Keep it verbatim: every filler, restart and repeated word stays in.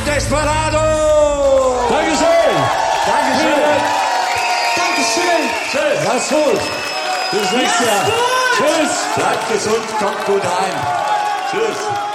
Desperado! Dankeschön! Dankeschön! Dankeschön! Tschüss! Mach's gut! Bis nächstes Jahr! Tschüss! Bleibt gesund, kommt gut rein! Tschüss!